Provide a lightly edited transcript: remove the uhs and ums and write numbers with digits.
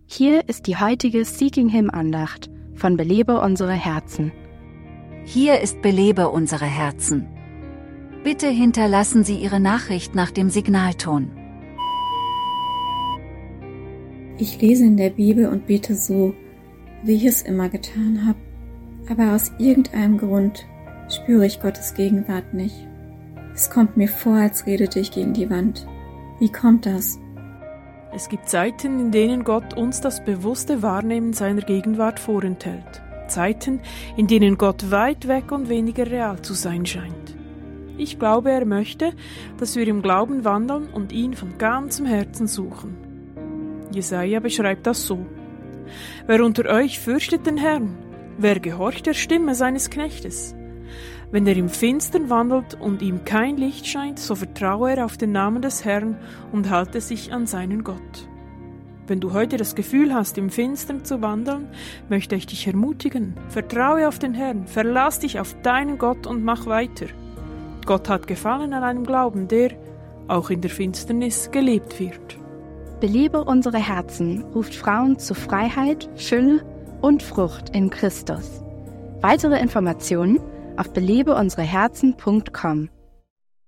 Hier ist die heutige Seeking Him Andacht von Belebe unsere Herzen. Hier ist Belebe unsere Herzen. Bitte hinterlassen Sie Ihre Nachricht nach dem Signalton. Ich lese in der Bibel und bete so, wie ich es immer getan habe. Aber aus irgendeinem Grund spüre ich Gottes Gegenwart nicht. Es kommt mir vor, als redete ich gegen die Wand. Wie kommt das? Es gibt Zeiten, in denen Gott uns das bewusste Wahrnehmen seiner Gegenwart vorenthält. Zeiten, in denen Gott weit weg und weniger real zu sein scheint. Ich glaube, er möchte, dass wir im Glauben wandeln und ihn von ganzem Herzen suchen. Jesaja beschreibt das so: Wer unter euch fürchtet den Herrn? Wer gehorcht der Stimme seines Knechtes? Wenn er im Finstern wandelt und ihm kein Licht scheint, so vertraue er auf den Namen des Herrn und halte sich an seinen Gott. Wenn du heute das Gefühl hast, im Finstern zu wandeln, möchte ich dich ermutigen. Vertraue auf den Herrn, verlass dich auf deinen Gott und mach weiter. Gott hat Gefallen an einem Glauben, der, auch in der Finsternis, gelebt wird. Belebe unsere Herzen ruft Frauen zu Freiheit, Fülle und Frucht in Christus. Weitere Informationen auf belebeunsereherzen.com.